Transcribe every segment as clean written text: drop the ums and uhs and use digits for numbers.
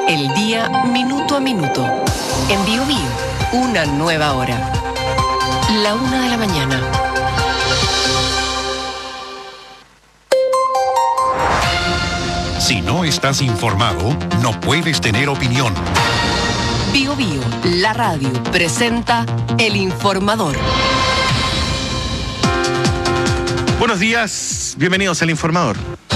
El día minuto a minuto. En Bio Bio, una nueva hora. 1:00 a.m. Si no estás informado, no puedes tener opinión. Bio Bio, la radio, presenta El Informador. Buenos días, bienvenidos al Informador.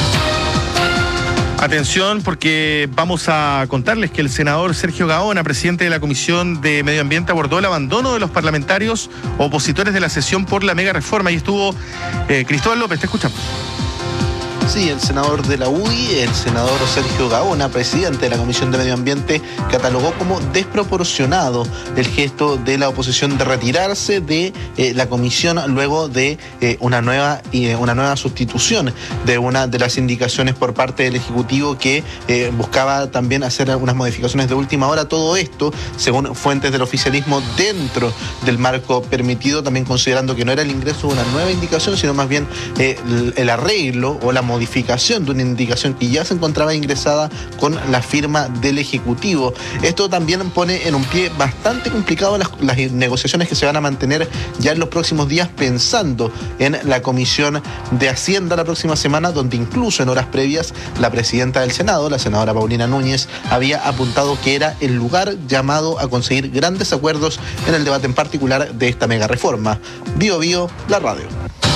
Atención, porque vamos a contarles que el senador Sergio Gaona, presidente de la Comisión de Medio Ambiente, abordó el abandono de los parlamentarios opositores de la sesión por la mega reforma. Y estuvo Cristóbal López, te escuchamos. Sí, el senador de la UDI, el senador Sergio Gaona, presidente de la Comisión de Medio Ambiente, catalogó como desproporcionado el gesto de la oposición de retirarse de la comisión luego de una nueva sustitución de una de las indicaciones por parte del Ejecutivo que buscaba también hacer algunas modificaciones de última hora. Todo esto, según fuentes del oficialismo, dentro del marco permitido, también considerando que no era el ingreso de una nueva indicación, sino más bien el arreglo o la modificación de una indicación que ya se encontraba ingresada con la firma del Ejecutivo. Esto también pone en un pie bastante complicado las negociaciones que se van a mantener ya en los próximos días, pensando en la Comisión de Hacienda la próxima semana, donde incluso en horas previas la presidenta del Senado, la senadora Paulina Núñez, había apuntado que era el lugar llamado a conseguir grandes acuerdos en el debate en particular de esta mega reforma. Bio Bio, la radio.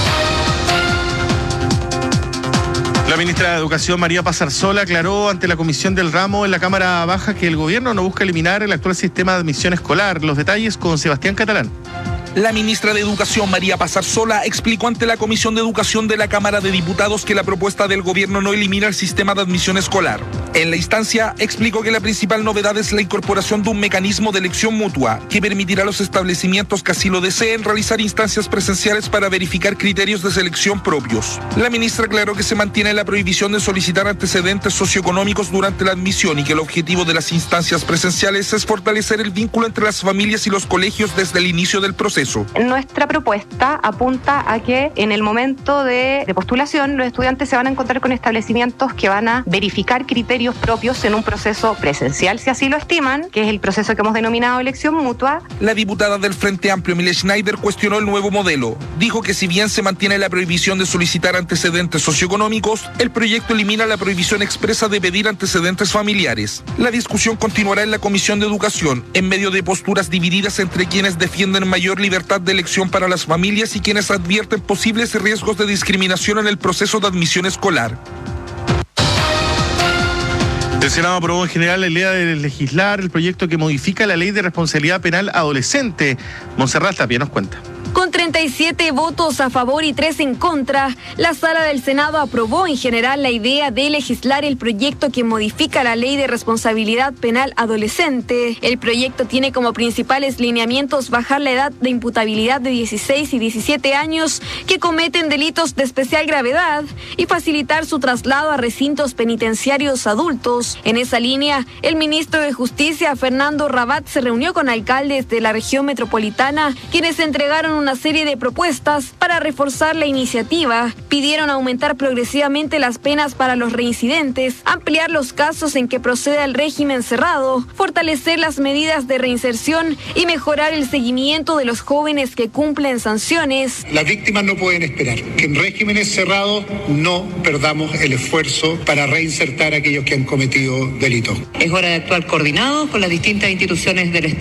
La ministra de Educación, María Pazarsola, aclaró ante la Comisión del Ramo en la Cámara Baja que el gobierno no busca eliminar el actual sistema de admisión escolar. Los detalles con Sebastián Catalán. La ministra de Educación, María Pazarsola, explicó ante la Comisión de Educación de la Cámara de Diputados que la propuesta del gobierno no elimina el sistema de admisión escolar. En la instancia, explicó que la principal novedad es la incorporación de un mecanismo de elección mutua que permitirá a los establecimientos que así lo deseen realizar instancias presenciales para verificar criterios de selección propios. La ministra aclaró que se mantiene la prohibición de solicitar antecedentes socioeconómicos durante la admisión y que el objetivo de las instancias presenciales es fortalecer el vínculo entre las familias y los colegios desde el inicio del proceso. Nuestra propuesta apunta a que en el momento de postulación los estudiantes se van a encontrar con establecimientos que van a verificar criterios propios en un proceso presencial, si así lo estiman, que es el proceso que hemos denominado elección mutua. La diputada del Frente Amplio, Mile Schneider, cuestionó el nuevo modelo. Dijo que si bien se mantiene la prohibición de solicitar antecedentes socioeconómicos, el proyecto elimina la prohibición expresa de pedir antecedentes familiares. La discusión continuará en la Comisión de Educación, en medio de posturas divididas entre quienes defienden mayor libertad de elección para las familias y quienes advierten posibles riesgos de discriminación en el proceso de admisión escolar. El Senado aprobó en general la idea de legislar el proyecto que modifica la ley de responsabilidad penal adolescente. Montserrat Tapia nos cuenta. Con 37 votos a favor y 3 en contra, la Sala del Senado aprobó en general la idea de legislar el proyecto que modifica la Ley de Responsabilidad Penal Adolescente. El proyecto tiene como principales lineamientos bajar la edad de imputabilidad de 16 y 17 años que cometen delitos de especial gravedad y facilitar su traslado a recintos penitenciarios adultos. En esa línea, el ministro de Justicia, Fernando Rabat, se reunió con alcaldes de la región metropolitana, quienes entregaron una serie de propuestas para reforzar la iniciativa. Pidieron aumentar progresivamente las penas para los reincidentes, ampliar los casos en que proceda el régimen cerrado, fortalecer las medidas de reinserción y mejorar el seguimiento de los jóvenes que cumplen sanciones. Las víctimas no pueden esperar que en regímenes cerrados no perdamos el esfuerzo para reinsertar a aquellos que han cometido delitos. Es hora de actuar coordinados con las distintas instituciones del Estado.